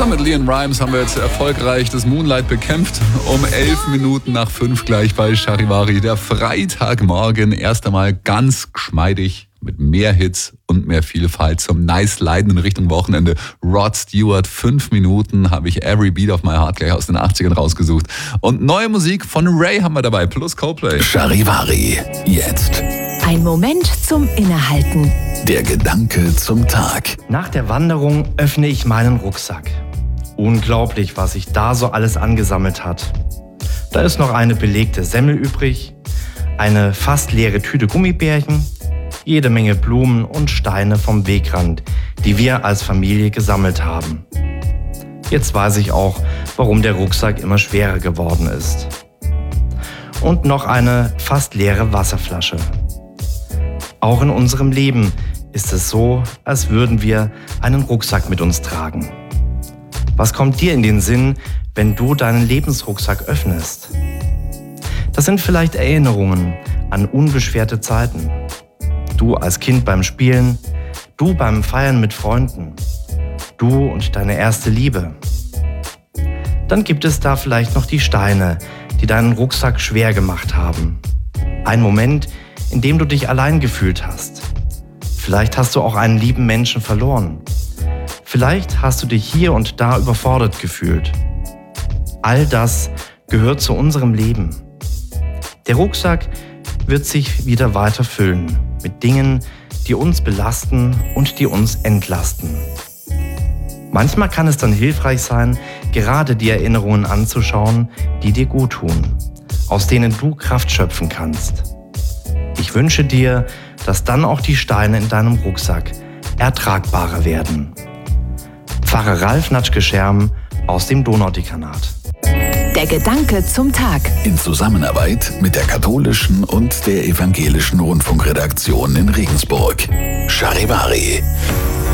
Zusammen mit Leon Rimes haben wir jetzt erfolgreich das Moonlight bekämpft. Um 11 Minuten nach 5 gleich bei Charivari. Der Freitagmorgen erst einmal ganz geschmeidig mit mehr Hits und mehr Vielfalt zum nice Leiden in Richtung Wochenende. Rod Stewart, 5 Minuten habe ich Every Beat of My Heart gleich aus den 80ern rausgesucht. Und neue Musik von Ray haben wir dabei, plus Coldplay. Charivari, jetzt. Ein Moment zum Innehalten. Der Gedanke zum Tag. Nach der Wanderung öffne ich meinen Rucksack. Unglaublich, was sich da so alles angesammelt hat. Da ist noch eine belegte Semmel übrig, eine fast leere Tüte Gummibärchen, jede Menge Blumen und Steine vom Wegrand, die wir als Familie gesammelt haben. Jetzt weiß ich auch, warum der Rucksack immer schwerer geworden ist. Und noch eine fast leere Wasserflasche. Auch in unserem Leben ist es so, als würden wir einen Rucksack mit uns tragen. Was kommt dir in den Sinn, wenn du deinen Lebensrucksack öffnest? Das sind vielleicht Erinnerungen an unbeschwerte Zeiten. Du als Kind beim Spielen, du beim Feiern mit Freunden, du und deine erste Liebe. Dann gibt es da vielleicht noch die Steine, die deinen Rucksack schwer gemacht haben. Ein Moment, in dem du dich allein gefühlt hast. Vielleicht hast du auch einen lieben Menschen verloren. Vielleicht hast du dich hier und da überfordert gefühlt. All das gehört zu unserem Leben. Der Rucksack wird sich wieder weiter füllen mit Dingen, die uns belasten und die uns entlasten. Manchmal kann es dann hilfreich sein, gerade die Erinnerungen anzuschauen, die dir gut tun, aus denen du Kraft schöpfen kannst. Ich wünsche dir, dass dann auch die Steine in deinem Rucksack ertragbarer werden. Pfarrer Ralf Natschke-Scherm aus dem Donaudekanat. Der Gedanke zum Tag. In Zusammenarbeit mit der katholischen und der evangelischen Rundfunkredaktion in Regensburg. Charivari.